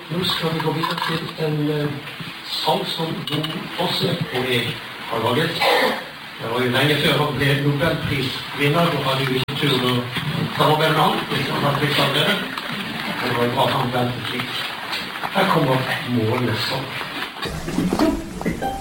Nå skal vi gå videre til en sang som Jon Fosse og jeg har laget. Det var jo lenge før han ble Nobelprisvinner, og hadde jo ikke tur å samarbeide med han, hvis han hadde blitt av det. Det var jo bra han ventet litt. Her kommer Månesang.